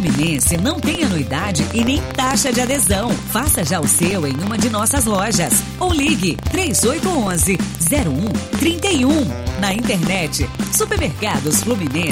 Fluminense não tem anuidade e nem taxa de adesão. Faça já o seu em uma de nossas lojas. Ou ligue 3811-0131. Na internet, Supermercados Fluminense.